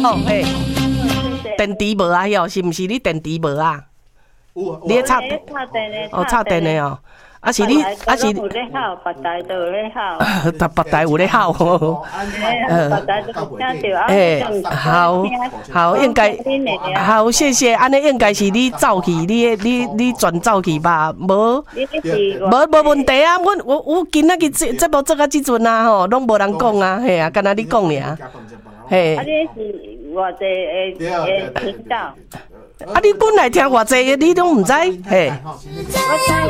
哦嘿，电池无啊？哟，是毋是你电池无啊？你咧插哦，插电的哦。啊是你啊是， 有咧好，别台都有咧好， 别台有咧好哦。 别台都有听到啊。 好，应该好，谢谢。安尼应该是你走去，你转走去吧？无问题啊。我今仔日节目做到即阵啊吼，拢无人讲啊，嘿啊，干那你讲尔。嘿。 啊，你是偌济会听到？ 啊，你本来听偌济，你拢毋知，嘿。 我知。